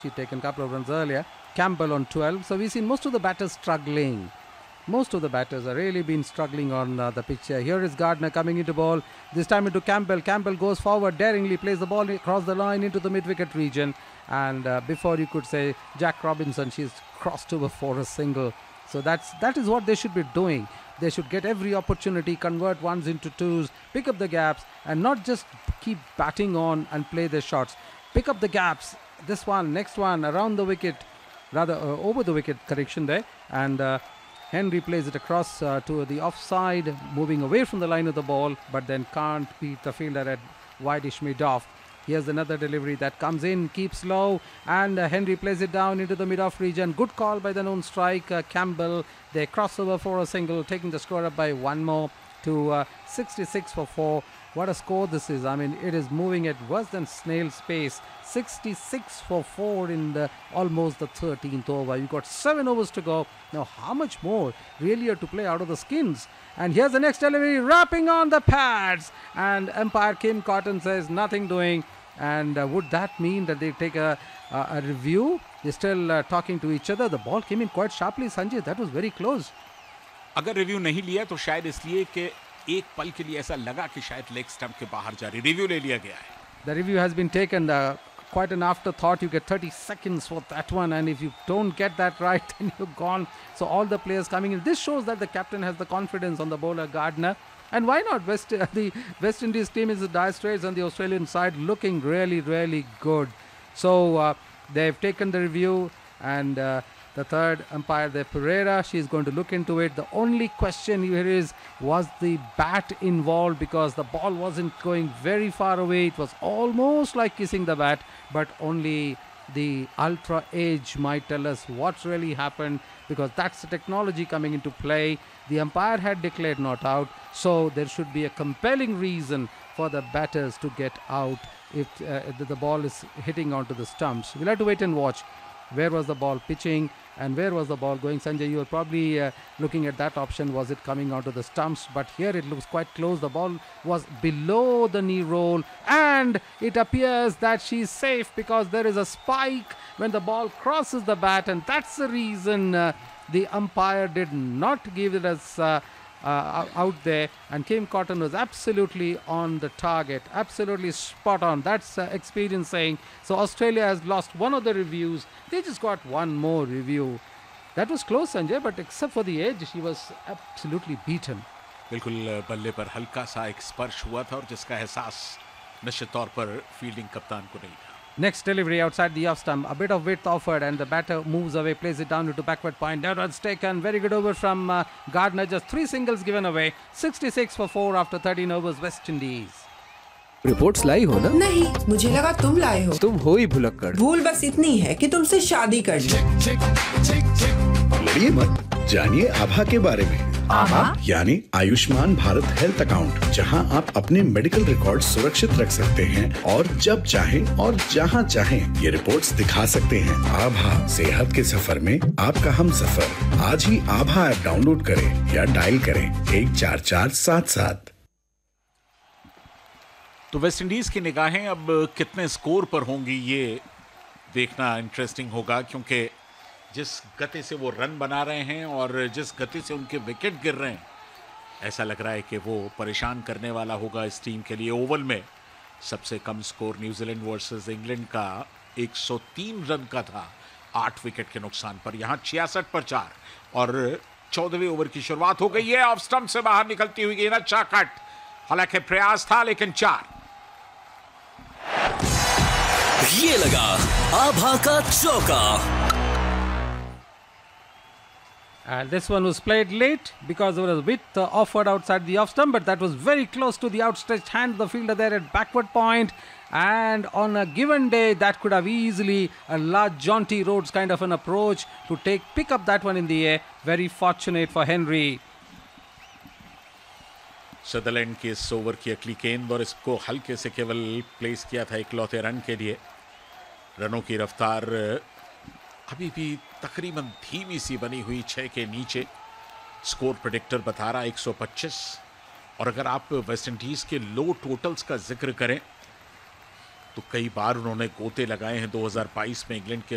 She'd taken a couple of runs earlier. Campbell on 12. So we've seen most of the batters struggling. Most of the batters have really been struggling on the pitch here. Here is Gardner coming into ball. This time into Campbell. Campbell goes forward, daringly plays the ball across the line into the mid-wicket region. And before you could say Jack Robinson, she's crossed over for a single. So that is what they should be doing. They should get every opportunity, convert ones into twos, pick up the gaps, and not just keep batting on and play their shots. Pick up the gaps. This one, next one, around the wicket, rather over the wicket, correction there. And Henry plays it across to the offside, moving away from the line of the ball, but then can't beat the fielder at wideish mid-off. Here's another delivery that comes in, keeps low, and Henry plays it down into the mid-off region. Good call by the known strike, Campbell. They cross over for a single, taking the score up by one more to 66 for 4. What a score this is. I mean, it is moving at worse than snail's pace. 66 for 4 in almost the 13th over. You've got 7 overs to go. Now, how much more really are to play out of the skins? And here's the next delivery, wrapping on the pads. And umpire Kim Cotton says nothing doing. And would that mean that they take a review? They're still talking to each other. The ball came in quite sharply, Sanjay. That was very close. अगर review नहीं लिया तो शायद इसलिए कि एक पल के लिए ऐसा लगा कि शायद लेग स्टंप के बाहर जा रही रिव्यू ले लिया गया है. The review has been taken. Quite an afterthought. You get 30 seconds for that one, and if you don't get that right, then you're gone. So all the players coming in. This shows that the captain has the confidence on the bowler Gardner. And why not? The West Indies team is the Dire Straits on the Australian side, looking really, really good. So they've taken the review, and the third umpire there, Pereira, she's going to look into it. The only question here is, was the bat involved? Because the ball wasn't going very far away. It was almost like kissing the bat, but only the ultra edge might tell us what really happened, because that's the technology coming into play. The umpire had declared not out, so there should be a compelling reason for the batters to get out if the ball is hitting onto the stumps. We'll have to wait and watch. Where was the ball pitching and where was the ball going? Sanjay, you were probably looking at that option. Was it coming onto the stumps? But here it looks quite close. The ball was below the knee roll, and it appears that she's safe because there is a spike when the ball crosses the bat, and that's the reason the umpire did not give it as out there. And Kim Cotton was absolutely on the target, absolutely spot on. That's experience saying. So Australia has lost one of the reviews. They just got one more review. That was close, Sanjay, but except for the edge, she was absolutely beaten. बिल्कुल बल्ले पर हल्का सा एक स्पर्श हुआ था और जिसका एहसास निश्चित तौर पर फील्डिंग कप्तान को नहीं था. Next delivery outside the off stump. A bit of width offered, and the batter moves away, plays it down into backward point. No runs taken. Very good over from Gardner. Just 3 singles given away. 66 for 4 after 13 overs, West Indies. Reports लाई हो ना? नहीं, मुझे लगा तुम लाए हो. तुम हो ही भुलक्कड़. भूल बस इतनी है कि तुमसे शादी कर ली. लड़िए मत, जानिए आभा के बारे में. आभा यानी आयुष्मान भारत हेल्थ अकाउंट, जहां आप अपने मेडिकल रिकॉर्ड सुरक्षित रख सकते हैं और जब चाहें और जहां चाहें ये रिपोर्ट्स दिखा सकते हैं. आभा, सेहत के सफर में आपका हम सफर. आज ही आभा ऐप डाउनलोड करें या डायल करें 14477. तो वेस्ट इंडीज की निगाहें अब कितने स्कोर पर होंगी ये देखना इंटरेस्टिंग होगा, क्योंकि जिस गति से वो रन बना रहे हैं और जिस गति से उनके विकेट गिर रहे हैं, ऐसा लग रहा है कि वो परेशान करने वाला होगा इस टीम के लिए. ओवल में सबसे कम स्कोर न्यूजीलैंड वर्सेस इंग्लैंड का 103 रन का था 8 विकेट के नुकसान पर. यहाँ 66 पर 4 और 14वें ओवर की शुरुआत हो गई है. ऑफ स्टंप से बाहर निकलती हुई गेंद, अच्छा कट, हालांकि प्रयास था लेकिन 4. ये लगा आभा का चौका. And this one was played late because there was a width offered outside the off stump, but that was very close to the outstretched hand of the fielder there at backward point. And on a given day, that could have easily a large jaunty Rhodes kind of an approach to pick up that one in the air. Very fortunate for Henry. Sutherland की इस over की अगली गेंद और इसको हल्के से केवल प्लेस किया था इकलौते रन के लिए. रनों की रफ्तार अभी भी तकरीबन धीमी सी बनी हुई 6 के नीचे. स्कोर प्रेडिक्टर बता रहा 125. और अगर आप वेस्ट इंडीज के लो टोटल्स का जिक्र करें तो कई बार उन्होंने गोते लगाए हैं 2022 में इंग्लैंड के